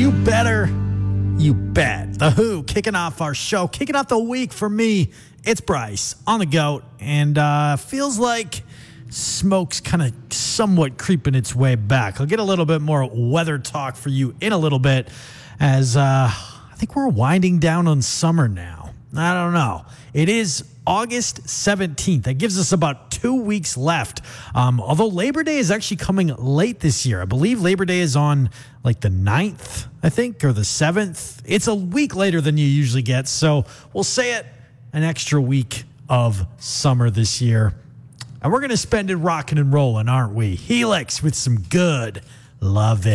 You better. You bet. The Who kicking off our show, kicking off the week for me. It's Bryce on the goat, and feels like smoke's kind of somewhat creeping its way back. I'll get a little bit more weather talk for you in a little bit, as I think we're winding down on summer now. I don't know. It is August 17th. That gives us about 2 weeks left. Although Labor Day is actually coming late this year. I believe Labor Day is on like the 9th, I think, or the 7th. It's a week later than you usually get. So we'll say it, an extra week of summer this year. And we're going to spend it rocking and rolling, aren't we? Helix with some good love it.